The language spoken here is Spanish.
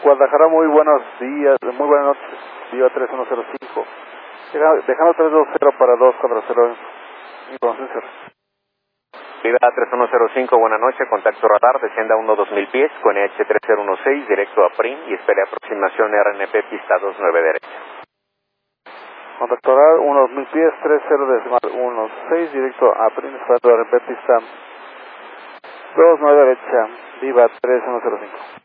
Guadalajara, muy buenos días, muy buenas noches, Viva 3105. Dejando 320 para 240 entonces. Viva 3105, buena noche, contacto radar, descienda 1-2000 pies con EH3016, directo a PRIM y espere aproximación RNP pista 29 derecha. Contacto radar, 1-2000 pies, 30.16, directo a PRIM, RNP pista 29 derecha, Viva 3105.